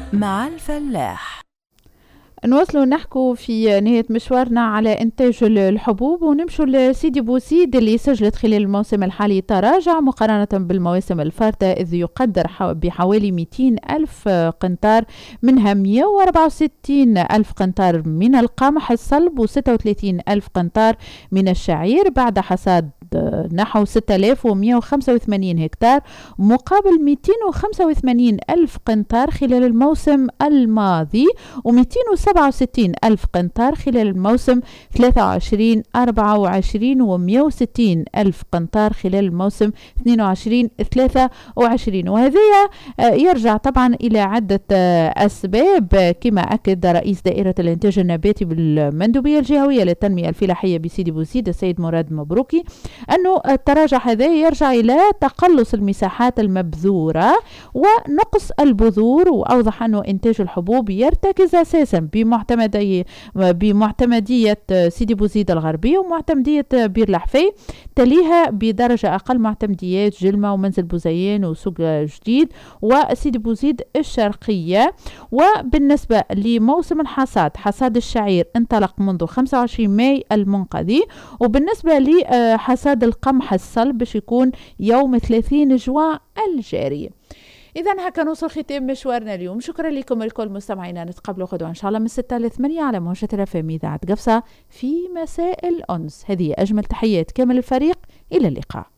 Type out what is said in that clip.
مع الفلاح. نواصلوا نحكوا في نهاية مشوارنا على إنتاج الحبوب ونمشوا لسيدي بوزيد اللي سجلت خلال الموسم الحالي تراجع مقارنة بالمواسم الفارطة، إذ يقدر بحوالي 200 ألف قنطار، منها 164 ألف قنطار من القمح الصلب و36 ألف قنطار من الشعير بعد حصاد نحو 6185 هكتار، مقابل 285 ألف قنطار خلال الموسم الماضي و267 ألف قنطار خلال الموسم 23-24 و160 ألف قنطار خلال الموسم 22-23. وهذا يرجع طبعا إلى عدة أسباب، كما أكد رئيس دائرة الإنتاج النباتي بالمندوبية الجهوية للتنمية الفلاحية بسيدي بوزيد السيد مراد مبروكي، أنه التراجع هذا يرجع إلى تقلص المساحات المبذورة ونقص البذور، وأوضح أنه إنتاج الحبوب يرتكز أساسا بمعتمدية سيدي بوزيد الغربية ومعتمدية بير لحفي، تليها بدرجة أقل معتمديات جلمة ومنزل بوزيان وسوق جديد وسيدي بوزيد الشرقية. وبالنسبة لموسم الحصاد، حصاد الشعير انطلق منذ 25 ماي المنقذي، وبالنسبة لحصاد القمح الصلب باش يكون يوم 30 جوان الجاري. إذا هكا نوصل ختام مشوارنا اليوم. شكرا لكم الكل مستمعينا، نتقابلوا غدوة إن شاء الله من 6 ل 8 على موجة الأفام إذاعة قفصة في مساء الأنس. هذه أجمل تحيات كامل الفريق، إلى اللقاء.